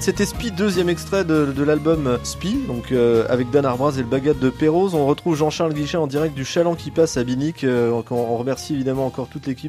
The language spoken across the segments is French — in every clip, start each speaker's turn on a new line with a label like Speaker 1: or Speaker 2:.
Speaker 1: C'était Spi, deuxième extrait de l'album Spi, donc avec Dan Arbraz et le Bagat de Perros. On retrouve Jean-Charles Guichet en direct du Chaland qui passe à Binic. On remercie évidemment encore toute l'équipe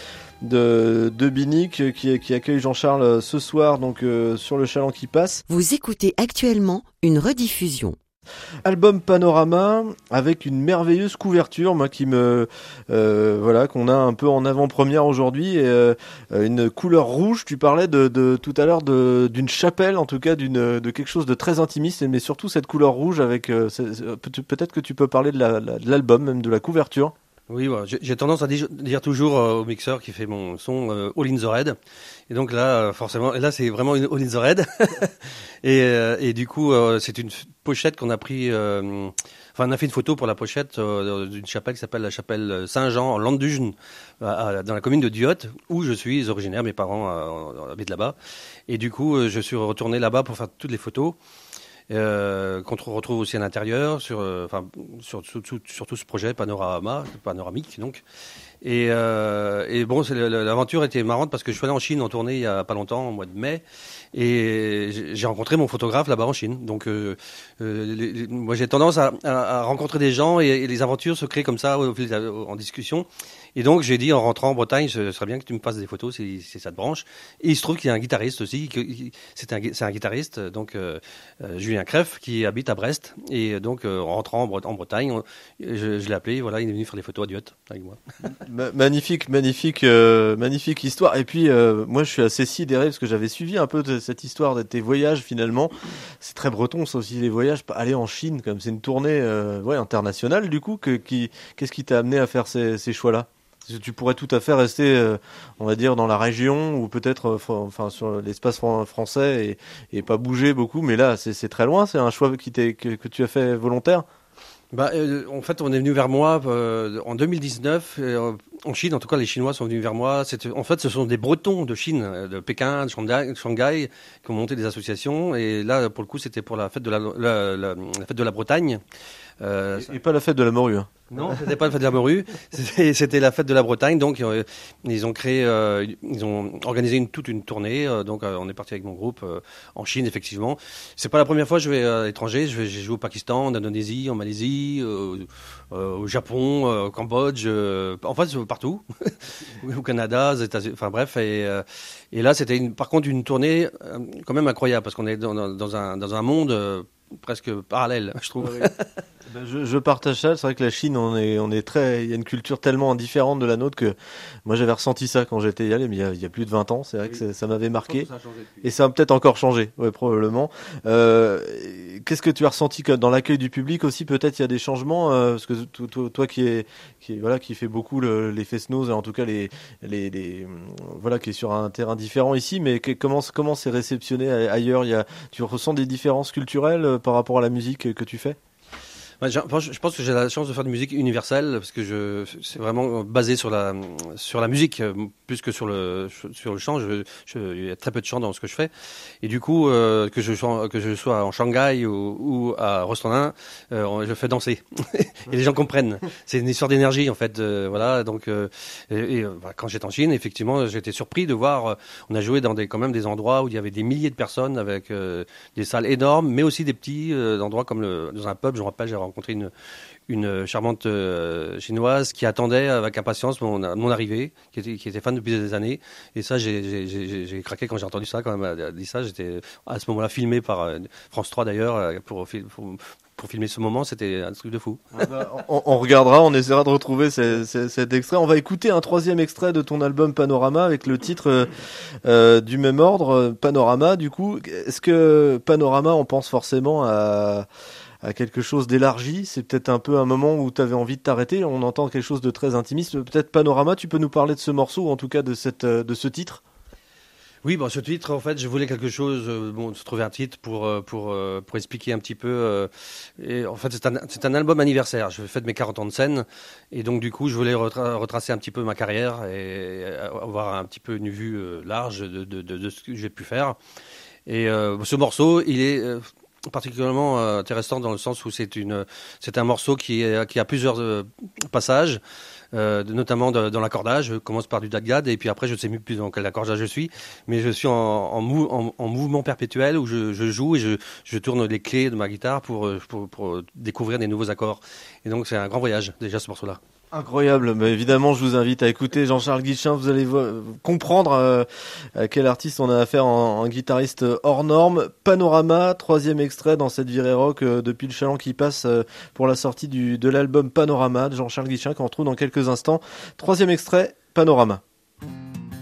Speaker 1: de Binic qui accueille Jean-Charles ce soir donc sur le Chaland qui passe.
Speaker 2: Vous écoutez actuellement une rediffusion.
Speaker 1: Album Panorama avec une merveilleuse couverture, moi qui me qu'on a un peu en avant-première aujourd'hui, et une couleur rouge. Tu parlais de tout à l'heure d'une chapelle, en tout cas de quelque chose de très intimiste, mais surtout cette couleur rouge avec peut-être que tu peux parler de l'album, même de la couverture.
Speaker 3: Oui, ouais, j'ai tendance à dire toujours au mixeur qui fait mon son All in the Red. Et donc là, forcément, là c'est vraiment une All in the Red. et du coup, c'est une pochette qu'on a pris. On a fait une photo pour la pochette d'une chapelle qui s'appelle la chapelle Saint-Jean en Landdugen, dans la commune de Diotte, où je suis originaire. Mes parents habitent là-bas. Et du coup, je suis retourné là-bas pour faire toutes les photos. Qu'on retrouve aussi à l'intérieur sur tout ce projet panoramique donc. Et bon, l'aventure était marrante parce que je suis allé en Chine en tournée il y a pas longtemps, au mois de mai, et j'ai rencontré mon photographe là-bas en Chine. Donc moi j'ai tendance à rencontrer des gens, et les aventures se créent comme ça en discussion. Et donc j'ai dit en rentrant en Bretagne, ce serait bien que tu me fasses des photos si ça te branche. Et il se trouve qu'il y a un guitariste aussi, c'est un guitariste, donc Julien Crève, qui habite à Brest. Et donc en rentrant en Bretagne, je l'ai appelé, voilà, il est venu faire des photos à Diotte avec moi.
Speaker 1: Magnifique histoire. Et puis moi je suis assez sidéré parce que j'avais suivi un peu cette histoire de tes voyages finalement. C'est très breton ça aussi, les voyages. Aller en Chine, comme c'est une tournée internationale du coup. Qu'est-ce qui t'a amené à faire ces choix-là? Tu pourrais tout à fait rester, on va dire, dans la région ou peut-être sur l'espace français et pas bouger beaucoup. Mais là, c'est très loin. C'est un choix que tu as fait volontaire.
Speaker 3: En fait, on est venu vers moi en 2019. En Chine, en tout cas, les Chinois sont venus vers moi. En fait, ce sont des Bretons de Chine, de Pékin, de Shanghai, qui ont monté des associations. Et là, pour le coup, c'était pour la fête de la fête de la Bretagne.
Speaker 1: Et pas la fête de la morue. Hein.
Speaker 3: Non, c'était pas la fête de la morue, c'était la fête de la Bretagne. Donc ils ont organisé toute une tournée. Donc on est parti avec mon groupe en Chine, effectivement. C'est pas la première fois que je vais à l'étranger. J'ai joué au Pakistan, en Indonésie, en Malaisie, au Japon, au Cambodge, en fait partout, au Canada, aux États-Unis. Enfin bref. Et là, c'était par contre une tournée quand même incroyable parce qu'on est dans un monde presque parallèle, je trouve.
Speaker 1: Oui. Je partage ça. C'est vrai que la Chine, on est très, il y a une culture tellement différente de la nôtre que moi j'avais ressenti ça quand j'étais allé, mais il y a plus de 20 ans. C'est vrai que ça m'avait marqué. Ça et ça a peut-être encore changé, ouais, probablement. Qu'est-ce que tu as ressenti dans l'accueil du public aussi? Peut-être il y a des changements, parce que toi qui fait beaucoup les fest-noz, en tout cas qui est sur un terrain différent ici, mais comment c'est réceptionné ailleurs? Tu ressens des différences culturelles par rapport à la musique que tu fais?
Speaker 3: Ouais, je pense que j'ai la chance de faire de musique universelle parce que c'est vraiment basé sur la musique plus que sur le chant. Il y a très peu de chant dans ce que je fais, et du coup que je sois en Shanghai ou à Rostonin, je fais danser et les gens comprennent. C'est une histoire d'énergie en fait, voilà. Donc quand j'étais en Chine, effectivement, j'ai été surpris de voir. On a joué dans quand même des endroits où il y avait des milliers de personnes avec des salles énormes, mais aussi des petits endroits comme dans un pub. Je me rappelle, j'ai rencontré une charmante chinoise qui attendait avec impatience mon arrivée, qui était fan depuis des années. Et ça, j'ai craqué quand j'ai entendu ça, quand même, elle a dit ça. J'étais à ce moment-là filmé par France 3 d'ailleurs, pour filmer ce moment. C'était un truc de fou.
Speaker 1: On regardera, on essaiera de retrouver cet extrait. On va écouter un troisième extrait de ton album Panorama avec le titre du même ordre, Panorama. Du coup, est-ce que Panorama, on pense forcément à quelque chose d'élargi? C'est peut-être un peu un moment où tu avais envie de t'arrêter. On entend quelque chose de très intimiste. Peut-être Panorama, tu peux nous parler de ce morceau, ou en tout cas de ce titre?
Speaker 3: Oui, ce titre, en fait, je voulais quelque chose, se trouver un titre pour expliquer un petit peu. Et en fait, c'est un album anniversaire. Je fais de mes 40 ans de scène, et donc du coup, je voulais retracer un petit peu ma carrière et avoir un petit peu une vue large de ce que j'ai pu faire. Et ce morceau, il est particulièrement intéressant dans le sens où c'est un morceau qui a plusieurs passages. notamment dans l'accordage. Je commence par du dadgad et puis après je ne sais plus dans quel accordage je suis, mais je suis en mouvement perpétuel où je joue et je tourne les clés de ma guitare pour découvrir des nouveaux accords. Et donc c'est un grand voyage déjà ce morceau-là.
Speaker 1: Incroyable, bah, évidemment je vous invite à écouter Jean-Charles Guilchin, vous allez comprendre à quel artiste on a affaire en guitariste hors norme. Panorama, 3e extrait dans cette virée rock depuis le Chaland qui passe pour la sortie de l'album Panorama de Jean-Charles Guilchin qu'on retrouve dans quelques instants. 3e extrait, Panorama.